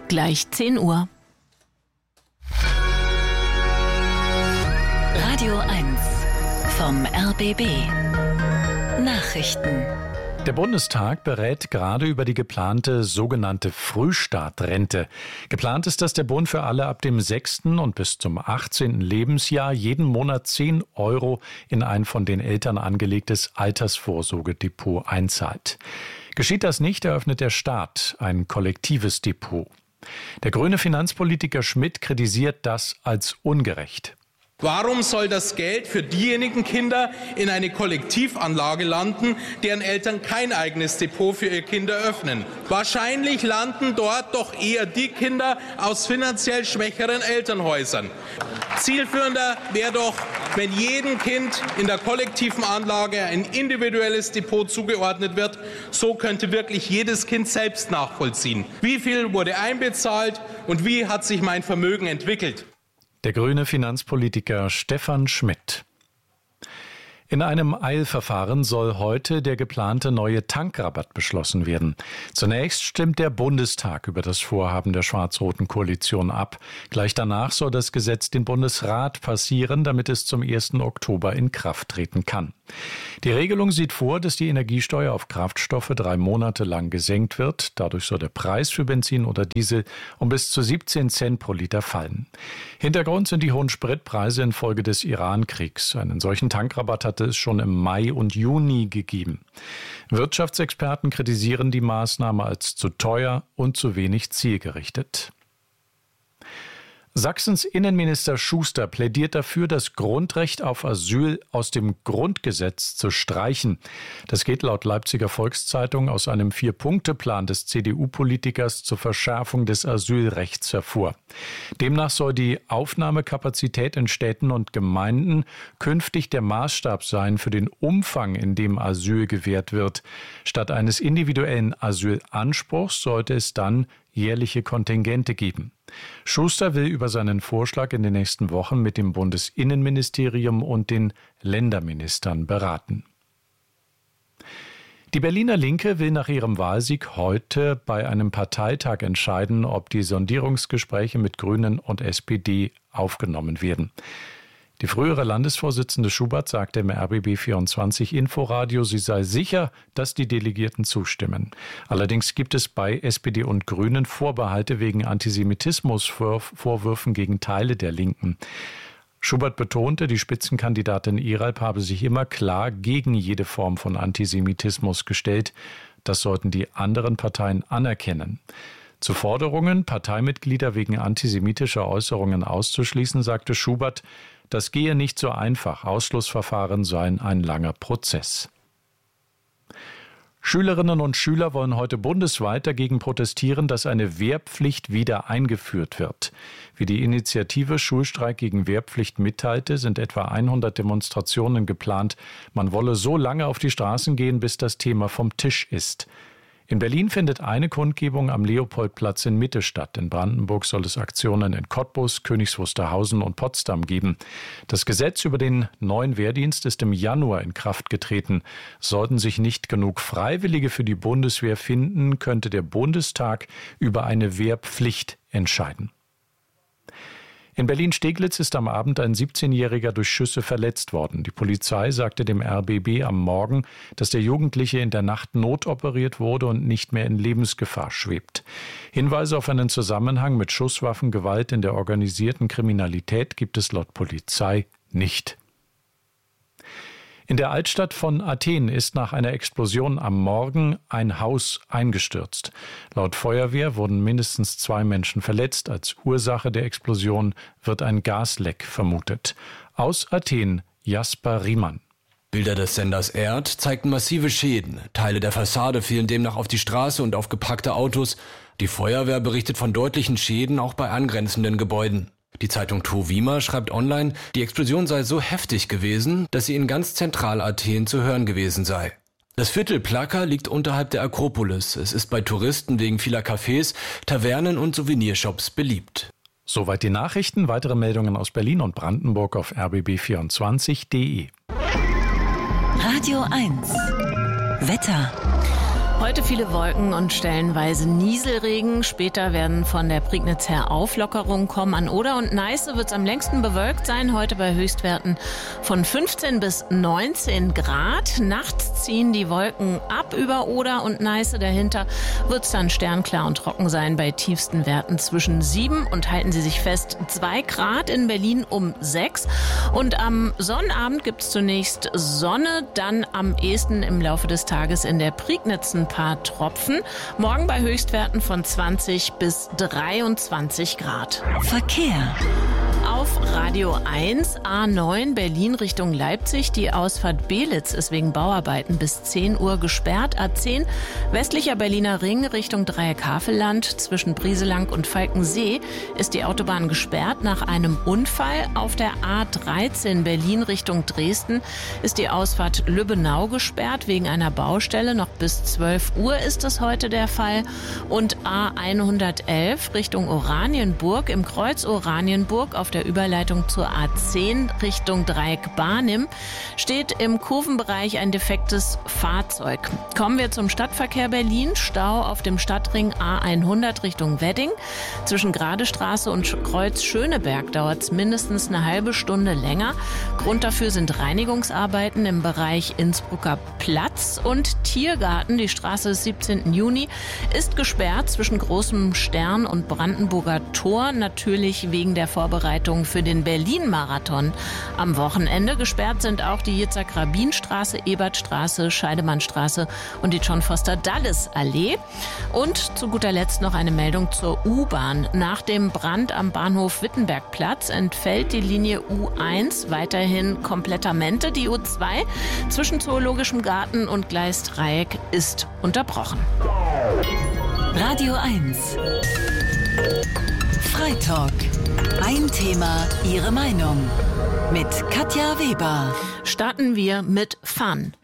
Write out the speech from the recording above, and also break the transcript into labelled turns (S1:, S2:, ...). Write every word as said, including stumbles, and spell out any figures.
S1: Gleich zehn Uhr. Radio eins vom R B B. Nachrichten.
S2: Der Bundestag berät gerade über die geplante sogenannte Frühstartrente. Geplant ist, dass der Bund für alle ab dem sechsten und bis zum achtzehnten Lebensjahr jeden Monat zehn Euro in ein von den Eltern angelegtes Altersvorsorgedepot einzahlt. Geschieht das nicht, eröffnet der Staat ein kollektives Depot. Der grüne Finanzpolitiker Schmidt kritisiert das als ungerecht.
S3: Warum soll das Geld für diejenigen Kinder in eine Kollektivanlage landen, deren Eltern kein eigenes Depot für ihre Kinder öffnen? Wahrscheinlich landen dort doch eher die Kinder aus finanziell schwächeren Elternhäusern. Zielführender wäre doch, wenn jedem Kind in der kollektiven Anlage ein individuelles Depot zugeordnet wird. So könnte wirklich jedes Kind selbst nachvollziehen, wie viel wurde einbezahlt und wie hat sich mein Vermögen entwickelt.
S2: Der grüne Finanzpolitiker Stefan Schmidt. In einem Eilverfahren soll heute der geplante neue Tankrabatt beschlossen werden. Zunächst stimmt der Bundestag über das Vorhaben der schwarz-roten Koalition ab. Gleich danach soll das Gesetz den Bundesrat passieren, damit es zum ersten Oktober in Kraft treten kann. Die Regelung sieht vor, dass die Energiesteuer auf Kraftstoffe drei Monate lang gesenkt wird. Dadurch soll der Preis für Benzin oder Diesel um bis zu siebzehn Cent pro Liter fallen. Hintergrund sind die hohen Spritpreise infolge des Iran-Kriegs. Einen solchen Tankrabatt hatte es schon im Mai und Juni gegeben. Wirtschaftsexperten kritisieren die Maßnahme als zu teuer und zu wenig zielgerichtet. Sachsens Innenminister Schuster plädiert dafür, das Grundrecht auf Asyl aus dem Grundgesetz zu streichen. Das geht laut Leipziger Volkszeitung aus einem Vier-Punkte-Plan des C D U-Politikers zur Verschärfung des Asylrechts hervor. Demnach soll die Aufnahmekapazität in Städten und Gemeinden künftig der Maßstab sein für den Umfang, in dem Asyl gewährt wird. Statt eines individuellen Asylanspruchs sollte es dann jährliche Kontingente geben. Schuster will über seinen Vorschlag in den nächsten Wochen mit dem Bundesinnenministerium und den Länderministern beraten. Die Berliner Linke will nach ihrem Wahlsieg heute bei einem Parteitag entscheiden, ob die Sondierungsgespräche mit Grünen und S P D aufgenommen werden. Die frühere Landesvorsitzende Schubert sagte im R B B vierundzwanzig Inforadio, sie sei sicher, dass die Delegierten zustimmen. Allerdings gibt es bei S P D und Grünen Vorbehalte wegen Antisemitismusvorwürfen gegen Teile der Linken. Schubert betonte, die Spitzenkandidatin Iralp habe sich immer klar gegen jede Form von Antisemitismus gestellt. Das sollten die anderen Parteien anerkennen. Zu Forderungen, Parteimitglieder wegen antisemitischer Äußerungen auszuschließen, sagte Schubert, das gehe nicht so einfach. Ausschlussverfahren seien ein langer Prozess. Schülerinnen und Schüler wollen heute bundesweit dagegen protestieren, dass eine Wehrpflicht wieder eingeführt wird. Wie die Initiative Schulstreik gegen Wehrpflicht mitteilte, sind etwa hundert Demonstrationen geplant. Man wolle so lange auf die Straßen gehen, bis das Thema vom Tisch ist. In Berlin findet eine Kundgebung am Leopoldplatz in Mitte statt. In Brandenburg soll es Aktionen in Cottbus, Königs Wusterhausen und Potsdam geben. Das Gesetz über den neuen Wehrdienst ist im Januar in Kraft getreten. Sollten sich nicht genug Freiwillige für die Bundeswehr finden, könnte der Bundestag über eine Wehrpflicht entscheiden. In Berlin-Steglitz ist am Abend ein siebzehnjähriger durch Schüsse verletzt worden. Die Polizei sagte dem R B B am Morgen, dass der Jugendliche in der Nacht notoperiert wurde und nicht mehr in Lebensgefahr schwebt. Hinweise auf einen Zusammenhang mit Schusswaffengewalt in der organisierten Kriminalität gibt es laut Polizei nicht. In der Altstadt von Athen ist nach einer Explosion am Morgen ein Haus eingestürzt. Laut Feuerwehr wurden mindestens zwei Menschen verletzt. Als Ursache der Explosion wird ein Gasleck vermutet. Aus Athen, Jasper Riemann.
S4: Bilder des Senders Erd zeigten massive Schäden. Teile der Fassade fielen demnach auf die Straße und auf geparkte Autos. Die Feuerwehr berichtet von deutlichen Schäden auch bei angrenzenden Gebäuden. Die Zeitung Towima schreibt online, die Explosion sei so heftig gewesen, dass sie in ganz Zentral-Athen zu hören gewesen sei. Das Viertel Plaka liegt unterhalb der Akropolis. Es ist bei Touristen wegen vieler Cafés, Tavernen und Souvenirshops beliebt.
S2: Soweit die Nachrichten. Weitere Meldungen aus Berlin und Brandenburg auf r b b vierundzwanzig punkt d e.
S1: Radio eins Wetter.
S5: Heute viele Wolken und stellenweise Nieselregen. Später werden von der Prignitz her Auflockerungen kommen. An Oder und Neiße wird es am längsten bewölkt sein. Heute bei Höchstwerten von fünfzehn bis neunzehn Grad. Nachts ziehen die Wolken ab über Oder und Neiße. Dahinter wird es dann sternklar und trocken sein bei tiefsten Werten zwischen sieben und, halten Sie sich fest, zwei Grad. In Berlin um sechs. Und am Sonnabend gibt es zunächst Sonne. Dann am ehesten im Laufe des Tages in der Prignitz ein paar Tropfen. Morgen bei Höchstwerten von zwanzig bis dreiundzwanzig Grad.
S1: Verkehr.
S5: Auf Radio eins, A neun Berlin Richtung Leipzig. Die Ausfahrt Belitz ist wegen Bauarbeiten bis zehn Uhr gesperrt. A zehn westlicher Berliner Ring Richtung Dreieck-Havelland. Zwischen Brieselang und Falkensee ist die Autobahn gesperrt nach einem Unfall. Auf der A dreizehn Berlin Richtung Dresden ist die Ausfahrt Lübbenau gesperrt wegen einer Baustelle. Noch bis zwölf Uhr ist es heute der Fall. Und A hundertelf Richtung Oranienburg im Kreuz Oranienburg auf der Überleitung zur A zehn Richtung Dreieck Barnim steht im Kurvenbereich ein defektes Fahrzeug. Kommen wir zum Stadtverkehr Berlin. Stau auf dem Stadtring A hundert Richtung Wedding. Zwischen Gradestraße und Kreuz Schöneberg dauert es mindestens eine halbe Stunde länger. Grund dafür sind Reinigungsarbeiten im Bereich Innsbrucker Platz und Tiergarten. Die Straße des siebzehnten Juni ist gesperrt zwischen Großem Stern und Brandenburger Tor. Natürlich wegen der Vorbereitung für den Berlin-Marathon am Wochenende. Gesperrt sind auch die Yitzhak-Rabin-Straße, Ebertstraße, Scheidemannstraße und die John Foster-Dulles-Allee. Und zu guter Letzt noch eine Meldung zur U-Bahn. Nach dem Brand am Bahnhof Wittenbergplatz entfällt die Linie U eins weiterhin komplettamente. Die U zwei zwischen Zoologischem Garten und Gleisdreieck ist unterbrochen.
S1: Radio eins. Freitalk. Ein Thema, Ihre Meinung. Mit Katja Weber.
S5: Starten wir mit Fun.